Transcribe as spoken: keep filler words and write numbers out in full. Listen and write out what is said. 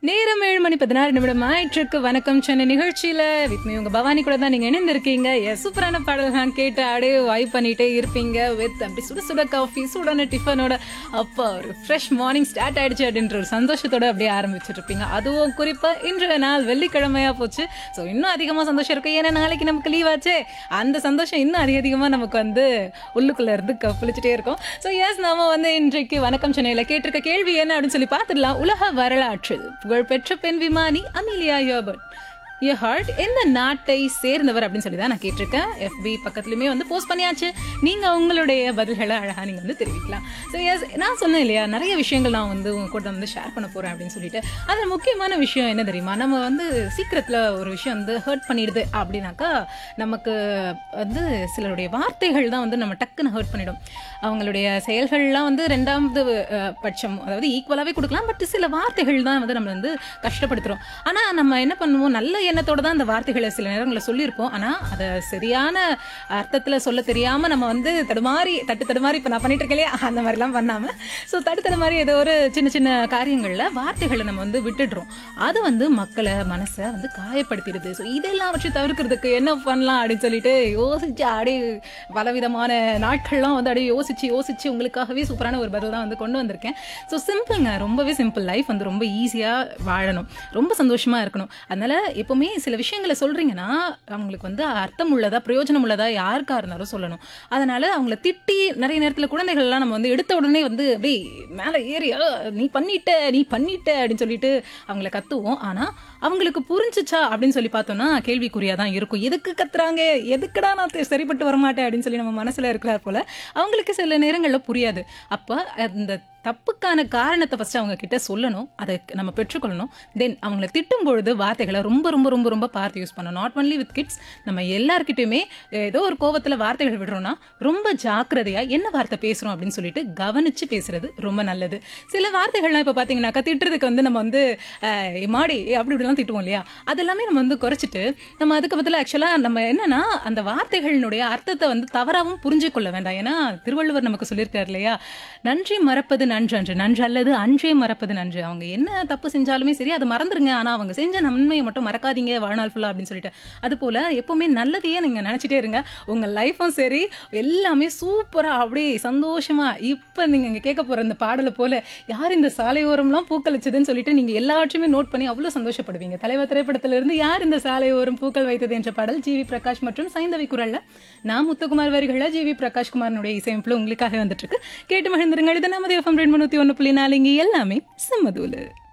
நேரம் ஏழு மணி பதினாறு நிமிடம் ஆயிற்றுக்கு வணக்கம் சென்னை நிகழ்ச்சியில வித் மீ உங்க பவானி கூட தான் நீங்க இணைந்திருக்கீங்க. சூப்பரான பாடல்கள் கேட்டு அப்படியே வைப் பண்ணிட்டே இருப்பீங்க வித் அப்படி சுட சுட காஃபி சூடான டிஃபனோட. அப்போ ஒரு ஃப்ரெஷ் மார்னிங் ஸ்டார்ட் ஆயிடுச்சு அப்படின்ற ஒரு சந்தோஷத்தோட அப்படியே ஆரம்பிச்சுட்டு இருப்பீங்க. அதுவும் குறிப்பா இன்றைய நாள் வெள்ளிக்கிழமையா போச்சு. ஸோ இன்னும் அதிகமா சந்தோஷம் இருக்கு. ஏன்னா நாளைக்கு நமக்கு லீவ் ஆச்சு. அந்த சந்தோஷம் இன்னும் அதிக அதிகமா நமக்கு வந்து உள்ளுக்குள்ள இருந்து கப்பிளிச்சுட்டே இருக்கும். ஸோ எஸ், நாம வந்து இன்றைக்கு வணக்கம் சென்னையில கேட்டிருக்க கேள்வி என்ன அப்படின்னு சொல்லி பார்த்துடலாம். உலக வரலாற்றில் புகழ்பெற்ற பெண் விமானி அமீலியா எர்பர்ட் எஹார்ட் எந்த நாட்டை சேர்ந்தவர் அப்படின்னு சொல்லி தான் நான் கேட்டிருக்கேன். எஃபி பக்கத்துலையுமே வந்து போஸ்ட் பண்ணியாச்சு. நீங்கள் உங்களுடைய பதில்களை அழகாக நீங்கள் வந்து தெரிவிக்கலாம். ஸோ எஸ், நான் சொன்னேன் இல்லையா, நிறைய விஷயங்கள் நான் வந்து உங்கள் கூட வந்து ஷேர் பண்ண போகிறேன் அப்படின்னு சொல்லிட்டு. அதில் முக்கியமான விஷயம் என்ன தெரியுமா, நம்ம வந்து சீக்கிரத்தில் ஒரு விஷயம் வந்து ஹர்ட் பண்ணிடுது அப்படின்னாக்கா நமக்கு வந்து சிலருடைய வார்த்தைகள் தான் வந்து நம்ம டக்குன்னு ஹர்ட் பண்ணிடும். அவங்களுடைய செயல்கள்லாம் வந்து ரெண்டாவது பட்சம், அதாவது ஈக்குவலாகவே கொடுக்கலாம். பட் சில வார்த்தைகள் தான் வந்து நம்ம வந்து கஷ்டப்படுத்துகிறோம். ஆனால் நம்ம என்ன பண்ணுவோம், நல்ல எண்ணத்தோட தான் அந்த வார்த்தைகளை சில நேரங்களில் சொல்லியிருப்போம். ஆனால் அதை சரியான அர்த்தத்தில் சொல்ல தெரியாமல் நம்ம வந்து தடுமாறி தட்டு தடுமாறி இப்போ நான் பண்ணிட்டு இருக்கலையே அந்த மாதிரிலாம் பண்ணாமல், ஸோ தட்டு தடுமாறி ஏதோ ஒரு சின்ன சின்ன காரியங்களில் வார்த்தைகளை நம்ம வந்து விட்டுடுறோம். அது வந்து மக்களை மனசை வந்து காயப்படுத்திடுது. ஸோ இதெல்லாம் வச்சு தவிர்க்கிறதுக்கு என்ன பண்ணலாம் அப்படின்னு சொல்லிட்டு யோசிச்சு அப்படியே பலவிதமான நாட்கள்லாம் வந்து அப்படியே யோசிச்சு யோசிச்சு உங்களுக்காகவே சூப்பரான ஒரு பதில் தான் வந்து கொண்டு வந்திருக்கேன். ஸோ சிம்பிள்ங்க, ரொம்பவே சிம்பிள். லைஃப் வந்து ரொம்ப ஈஸியாக வாழணும், ரொம்ப சந்தோஷமாக இருக்கணும். அதனால எப்போ சில விஷயங்களை சொல்றீங்கன்னா அவங்களுக்கு வந்து அர்த்தம் உள்ளதா பிரயோஜனம் உள்ளதா யாருக்கா இருந்தாலும் சொல்லணும். அதனால அவங்கள திட்டி நிறைய நேரத்தில் குழந்தைகள்லாம் நம்ம வந்து எடுத்த உடனே வந்து அப்படி மேலே ஏறி நீ பண்ணிட்ட நீ பண்ணிட்ட அப்படின்னு சொல்லிட்டு அவங்கள கத்துவோம். ஆனால் அவங்களுக்கு புரிஞ்சிச்சா அப்படின்னு சொல்லி பார்த்தோம்னா கேள்விக்குறியாக தான் இருக்கும். எதுக்கு கத்துறாங்க, எதுக்குடா நான் சரிப்பட்டு வரமாட்டேன் அப்படின்னு சொல்லி நம்ம மனசில் இருக்கிறார் போல அவங்களுக்கு சில நேரங்களில் புரியாது. அப்போ அந்த தப்புக்கான காரணத்தை ஃபஸ்ட்டு அவங்க கிட்ட சொல்லணும், அதை நம்ம பெற்றுக்கொள்ளணும். தென் அவங்கள திட்டும் பொழுது வார்த்தைகளை ரொம்ப ரொம்ப ரொம்ப ரொம்ப பார்த்து யூஸ் பண்ணணும். நாட் ஒன்லி வித் கிட்ஸ், நம்ம எல்லாருக்கிட்டையுமே ஏதோ ஒரு கோவத்தில் வார்த்தைகள் விடுறோம்னா ரொம்ப ஜாக்கிரதையாக என்ன வார்த்தை பேசுகிறோம் அப்படின்னு சொல்லிட்டு கவனித்து பேசுறது ரொம்ப நல்லது. சில வார்த்தைகள்லாம் இப்போ பார்த்தீங்கன்னாக்கா திட்டுறதுக்கு வந்து நம்ம வந்து மாடி அப்படி இப்படிலாம் திட்டுவோம் இல்லையா, அதெல்லாமே நம்ம வந்து குறைச்சிட்டு நம்ம அதுக்கு பதில் ஆக்சுவலாக நம்ம என்னன்னா அந்த வார்த்தைகளினுடைய அர்த்தத்தை வந்து தவறாகவும் புரிஞ்சு கொள்ள வேண்டாம். ஏன்னா திருவள்ளுவர் நமக்கு சொல்லியிருக்காரு இல்லையா, நன்றி மறப்பது நன்று அன்று நன்று அல்லது அன்றே மறப்பது நன்று. அவங்க என்ன தப்பு செஞ்சாலுமே சரி அதை மறந்துருங்க, ஆனால் அவங்க செஞ்ச நன்மையை மட்டும் மறக்காதீங்க வாழ்நாள் ஃபுல்லாக அப்படின்னு சொல்லிட்டு. அது போல் எப்போவுமே நல்லதையே நீங்கள் நினச்சிட்டே இருங்க. உங்கள் லைஃப்பும் சரி எல்லாமே சூப்பராக அப்படியே சந்தோஷமாக. இப்போ நீங்கள் இங்கே கேட்க போகிற இந்த பாடலை போல் யார் இந்த சாலையோரம்லாம் பூக்களிச்சதுன்னு சொல்லிட்டு நீங்கள் எல்லாவற்றையுமே நோட் பண்ணி அவ்வளோ சந்தோஷப்படுவீங்க. தலைவர் திரைப்படத்திலிருந்து யார் இந்த சாலையோரம் பூக்கள் வைத்தது என்ற பாடல் ஜி வி பிரகாஷ் மற்றும் சைந்தவி குரல்ல நான் முத்துக்குமார் வரிகளில் ஜி வி பிரகாஷ் குமாரனுடைய இசையமைப்பில் உங்களுக்காக வந்துட்டு இருக்கு. கேட்டு மகிழ்ந்துருங்க. இது நமது எஃப்எம் ரெண்டு முன்னூத்தி ஒன்று புள்ளி நாலு, இங்கே எல்லாமே சம்மதூலு.